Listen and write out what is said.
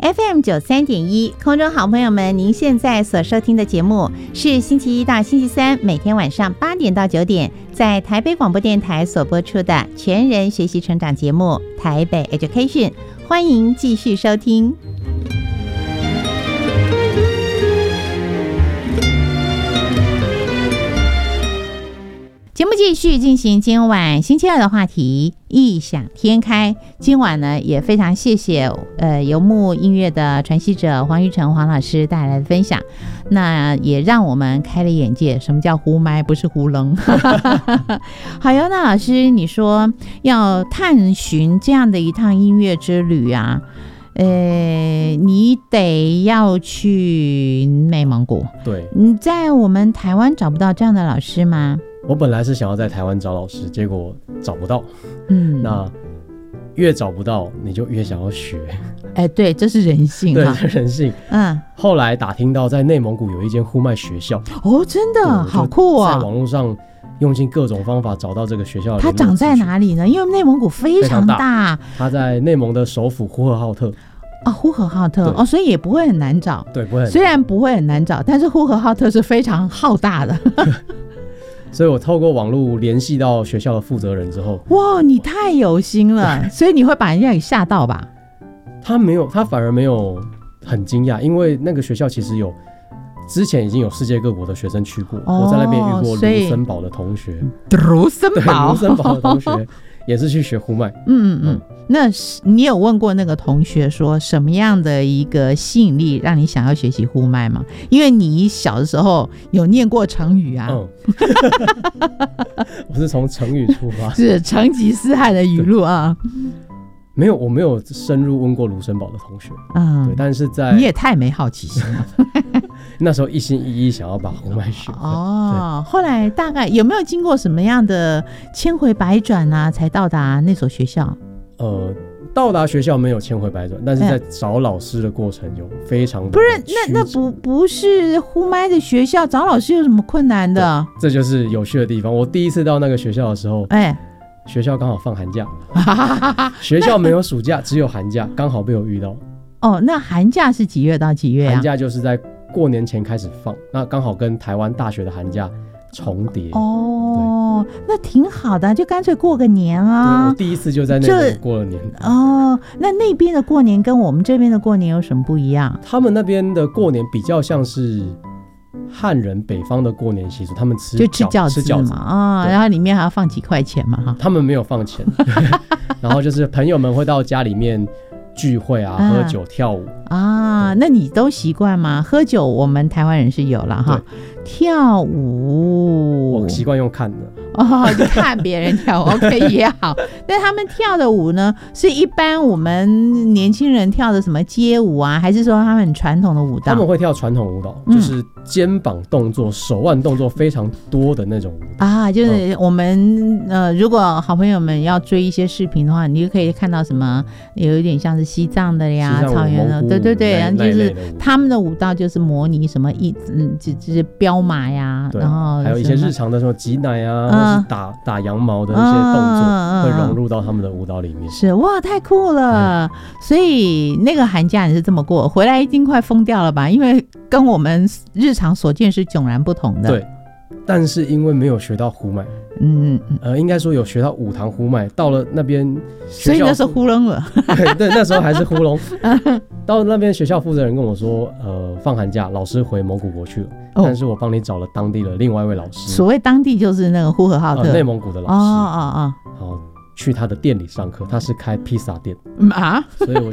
FM93.1，空中好朋友们，您现在所收听的节目是星期一到星期三每天晚上8点到9点，在台北广播电台所播出的全人学习成长节目《台北 Education》，欢迎继续收听。节目继续进行，今晚星期二的话题异想天开。今晚呢也非常谢谢游牧音乐的传习者黄玉成黄老师带来的分享，那也让我们开了眼界，什么叫呼麦不是呼楞。好，游那老师，你说要探寻这样的一趟音乐之旅啊，你得要去内蒙古。 对， 你在我们台湾找不到这样的老师吗？ 我本来是想要在台湾找老师，结果找不到。那越找不到，你就越想要学。 对，这是人性。 对，这是人性。后来打听到在内蒙古有一间呼麦学校。 哦，真的好酷哦！ 在网络上用尽各种方法找到这个学校的。 它长在哪里呢？因为内蒙古非常大。 它在内蒙的首府呼和浩特。 呼和浩特所以也不会很难找。 对，不会很难找。 虽然不会很难找，但是呼和浩特是非常浩大的。 所以我透过网络联系到学校的负责人之后， 哇，你太有心了！所以你会把人家给吓到吧？ 他反而没有很惊讶，因为那个学校其实之前已经有世界各国的学生去过。我在那边遇过卢森堡的同学。卢森堡的同学也是去学呼麦。 那你有问过那个同学说什么样的一个吸引力让你想要学习呼麦吗？因为你小的时候有念过成语啊。 我是从成语出发。 是成吉思汗的语录啊。 没有，我没有深入问过卢森堡的同学。对，但是你也太没好奇心了。 那时候一心一意想要把呼麦学会。 后来大概有没有经过什么样的千回百转啊，才到达那所学校？ 到达学校没有千回百转，但是在找老师的过程有非常多。 不是，那不是呼麦的学校，找老师有什么困难的？ 这就是有趣的地方。我第一次到那个学校的时候，学校刚好放寒假。学校没有暑假，只有寒假，刚好被我遇到。 那寒假是几月到几月啊？ 寒假就是在过年前开始放，那刚好跟台湾大学的寒假重叠。 那挺好的，就干脆过个年啊。 对，我第一次就在那边过了年。 那边的过年跟我们这边的过年有什么不一样？ 他们那边的过年比较像是汉人北方的过年习俗，他们吃饺子嘛。然后里面还要放几块钱嘛。 他们没有放钱。然后就是朋友们会到家里面聚会啊，喝酒跳舞啊。那你都习惯吗？喝酒我们台湾人是有了哈，跳舞我习惯用看的。 就看别人跳舞OK 也好。但他们跳的舞呢，是一般我们年轻人跳的什么街舞啊，还是说他们很传统的舞蹈？ 他们会跳传统舞蹈，就是肩膀动作、手腕动作非常多的那种舞蹈就是我们如果好朋友们要追一些视频的话，你就可以看到什么有一点像是西藏的呀、草原的，对，然后就是他们的舞蹈就是模拟什么就是彪马呀，然后还有一些日常的什么挤奶啊，或是打羊毛的一些动作会融入到他们的舞蹈里面。 是哇，太酷了！所以那个寒假你是这么过，回来一定快疯掉了吧？因为跟我们日常所见是迥然不同的。 对，但是因为没有学到呼麦，应该说有学到五堂呼麦，到了那边所以那是呼楞了。 对，那时候还是呼隆。到那边学校负责人跟我说，放寒假老师回蒙古国去了，但是我帮你找了当地的另外一位老师。 所谓当地就是那个呼和浩特， 内蒙古的老师。好，去他的店里上课，他是开披萨店。所以我